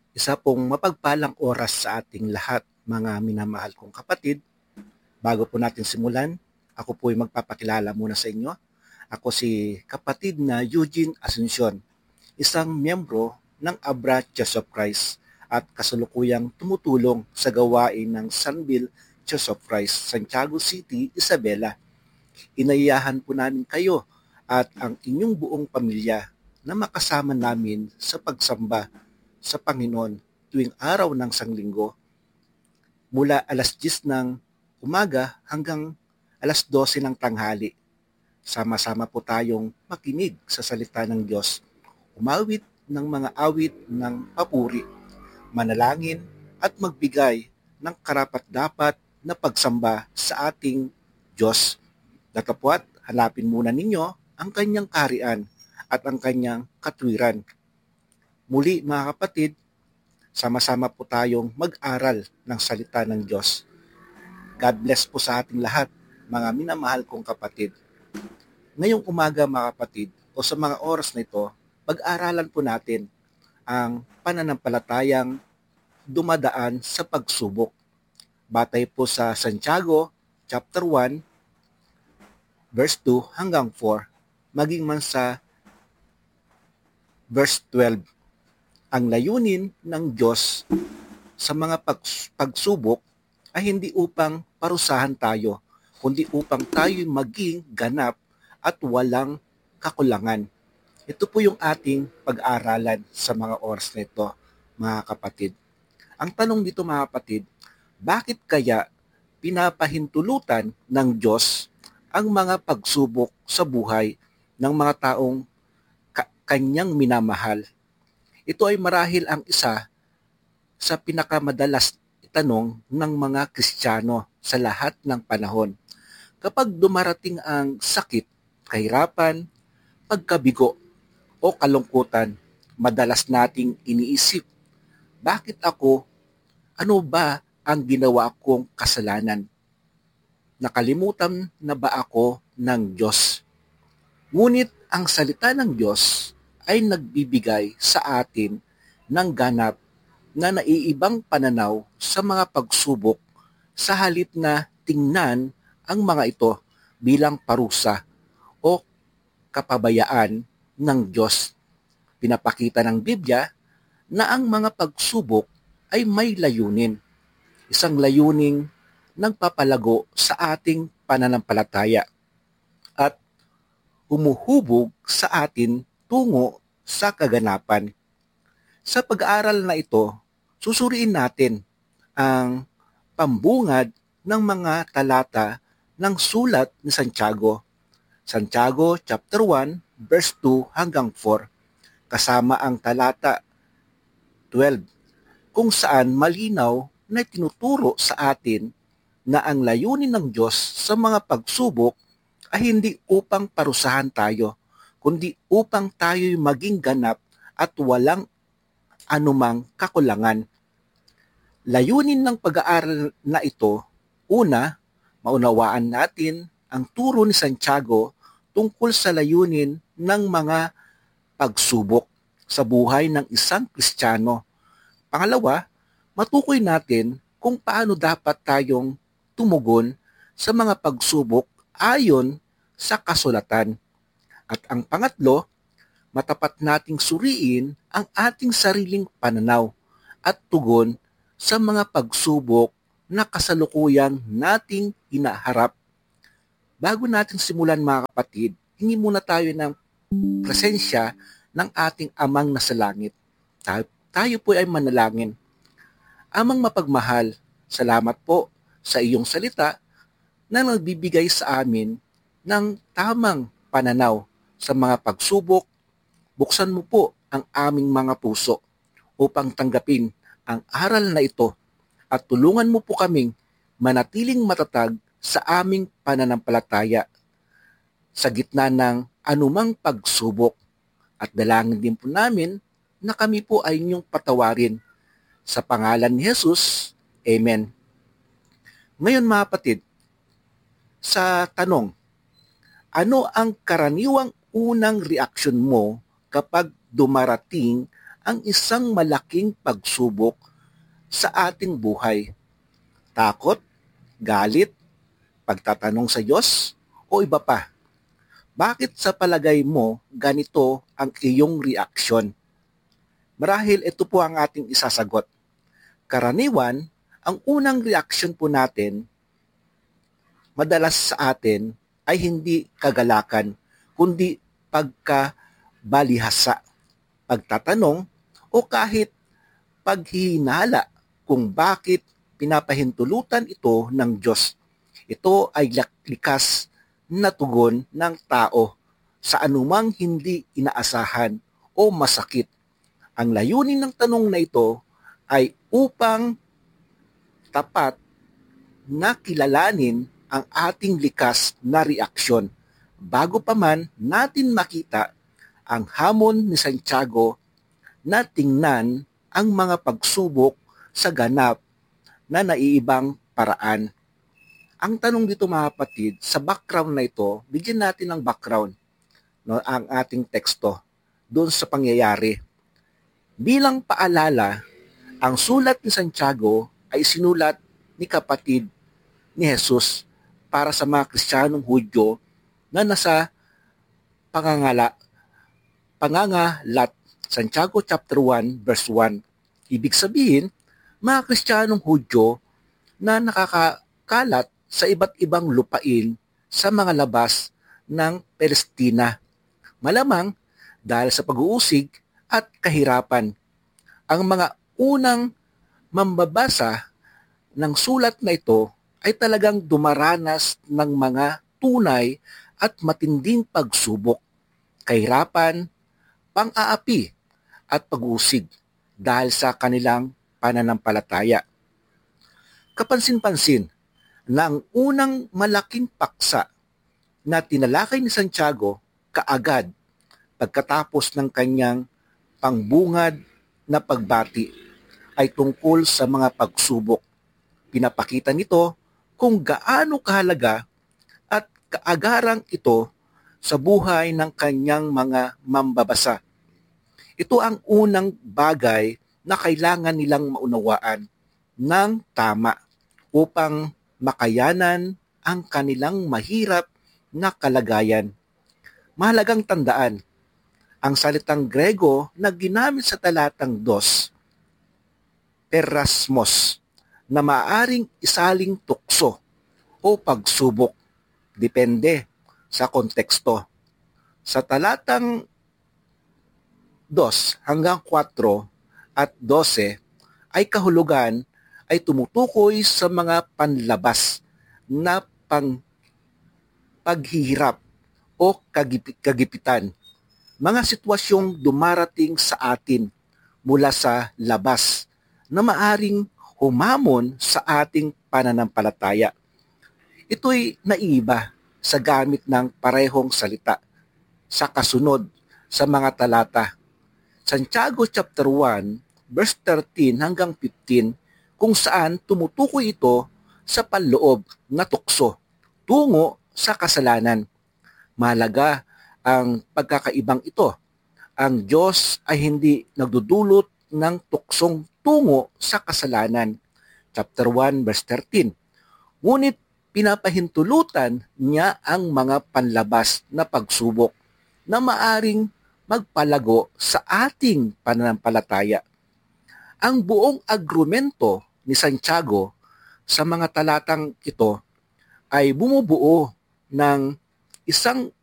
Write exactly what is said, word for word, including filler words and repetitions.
Isa pong mapagpalang oras sa ating lahat, mga minamahal kong kapatid. Bago po natin simulan, ako po ay magpapakilala muna sa inyo. Ako si kapatid na Eugene Asuncion, isang miyembro ng Abra Church of Christ at kasalukuyang tumutulong sa gawain ng Sunville Church of Christ, Santiago City, Isabela. Inayahan po namin kayo at ang inyong buong pamilya na makasama namin sa pagsamba sa Panginoon tuwing araw ng Sanglinggo mula alas diyes ng umaga hanggang alas dose ng tanghali. Sama-sama po tayong makinig sa salita ng Diyos, umawit ng mga awit ng papuri, manalangin at magbigay ng karapat-dapat na pagsamba sa ating Diyos. Datapwat, hanapin muna ninyo ang kanyang kaharian at ang kanyang katwiran. Muli mga kapatid, sama-sama po tayong mag-aral ng salita ng Diyos. God bless po sa ating lahat, mga minamahal kong kapatid. Ngayong umaga mga kapatid, o sa mga oras na ito, pag-aralan po natin ang pananampalatayang dumadaan sa pagsubok. Batay po sa Santiago chapter one, verse two hanggang four, maging man sa verse twelve. Ang layunin ng Diyos sa mga pags- pagsubok ay hindi upang parusahan tayo, kundi upang tayo maging ganap at walang kakulangan. Ito po yung ating pag-aaralan sa mga oras na ito, mga kapatid. Ang tanong dito mga kapatid, bakit kaya pinapahintulutan ng Diyos ang mga pagsubok sa buhay ng mga taong ka- kanyang minamahal? Ito ay marahil ang isa sa pinakamadalas itanong ng mga Kristiyano sa lahat ng panahon. Kapag dumarating ang sakit, kahirapan, pagkabigo o kalungkutan, madalas nating iniisip, bakit ako? Ano ba ang ginawa kong kasalanan? Nakalimutan na ba ako ng Diyos? Ngunit ang salita ng Diyos ay nagbibigay sa atin ng ganap na naiibang pananaw sa mga pagsubok sa halip na tingnan ang mga ito bilang parusa o kapabayaan ng Diyos. Pinapakita ng Biblia na ang mga pagsubok ay may layunin. Isang layuning nagpapalago sa ating pananampalataya at humuhubog sa atin tungo sa kaganapan. Sa pag-aaral na ito, susuriin natin ang pambungad ng mga talata ng sulat ni Santiago. Santiago chapter one, verse two hanggang four, kasama ang talata twelve, kung saan malinaw na tinuturo sa atin na ang layunin ng Diyos sa mga pagsubok ay hindi upang parusahan tayo, kundi upang tayo'y maging ganap at walang anumang kakulangan. Layunin ng pag-aaral na ito, una, maunawaan natin ang turo ni Santiago tungkol sa layunin ng mga pagsubok sa buhay ng isang Kristiyano. Pangalawa, matukoy natin kung paano dapat tayong tumugon sa mga pagsubok ayon sa kasulatan. At ang pangatlo, matapat nating suriin ang ating sariling pananaw at tugon sa mga pagsubok na kasalukuyang nating hinaharap. Bago natin simulan mga kapatid, hingi muna tayo ng presensya ng ating Amang nasa langit. Tayo, tayo po ay manalangin. Amang mapagmahal, salamat po sa iyong salita na nagbibigay sa amin ng tamang pananaw sa mga pagsubok. Buksan mo po ang aming mga puso upang tanggapin ang aral na ito at tulungan mo po kaming manatiling matatag sa aming pananampalataya sa gitna ng anumang pagsubok. At dalangin din po namin na kami po ay inyong patawarin. Sa pangalan ni Jesus, Amen. Ngayon mga kapatid, sa tanong, ano ang karaniwang unang reaksyon mo kapag dumarating ang isang malaking pagsubok sa ating buhay. Takot, galit, pagtatanong sa Diyos, o iba pa? Bakit sa palagay mo ganito ang iyong reaksyon? Marahil ito po ang ating isasagot. Karaniwan, ang unang reaksyon po natin, madalas sa atin, ay hindi kagalakan, kundi pagkabalihasa, pagtatanong, o kahit paghihinala kung bakit pinapahintulutan ito ng Diyos. Ito ay likas na tugon ng tao sa anumang hindi inaasahan o masakit. Ang layunin ng tanong na ito ay upang tapat na kilalanin ang ating likas na reaksyon bago pa man natin makita ang hamon ni Santiago na tingnan ang mga pagsubok sa ganap na naiibang paraan. Ang tanong dito mga kapatid, sa background na ito, bigyan natin ng background, no, ang ating teksto doon sa pangyayari. Bilang paalala, ang sulat ni Santiago ay sinulat ni kapatid ni Jesus para sa mga Kristiyanong Hudyo na nasa pangangala, pangangalat, Santiago chapter one verse one. Ibig sabihin, mga Kristiyanong Hudyo na nakakalat sa iba't ibang lupain sa mga labas ng Palestina. Malamang dahil sa pag-uusig at kahirapan. Ang mga unang mambabasa ng sulat na ito ay talagang dumaranas ng mga tunay at matinding pagsubok, kahirapan, pang-aapi at pag-uusig dahil sa kanilang pananampalataya. Kapansin-pansin na ang unang malaking paksa na tinalakay ni Santiago kaagad pagkatapos ng kanyang pangbungad na pagbati ay tungkol sa mga pagsubok. Pinapakita nito kung gaano kahalaga at kaagarang ito sa buhay ng kanyang mga mambabasa. Ito ang unang bagay na kailangan nilang maunawaan ng tama upang makayanan ang kanilang mahirap na kalagayan. Mahalagang tandaan, ang salitang Grego na ginamit sa talatang dos, perasmos, na maaring isaling tukso o pagsubok, depende sa konteksto. Sa talatang dos hanggang kwatro at dose ay kahulugan ay tumutukoy sa mga panlabas na pang paghihirap o kagip- kagipitan. Mga sitwasyong dumarating sa atin mula sa labas na maaring humamon sa ating pananampalataya. Ito'y naiiba sa gamit ng parehong salita sa kasunod sa mga talata. Santiago chapter one verse thirteen hanggang fifteen kung saan tumutukoy ito sa panloob na tukso tungo sa kasalanan. Mahalaga ang pagkakaibang ito. Ang Diyos ay hindi nagdudulot ng tuksong tungo sa kasalanan. Chapter one verse thirteen. Ngunit pinapahintulutan niya ang mga panlabas na pagsubok na maaring magpalago sa ating pananampalataya. Ang buong agrumento ni Santiago sa mga talatang ito ay bumubuo ng isang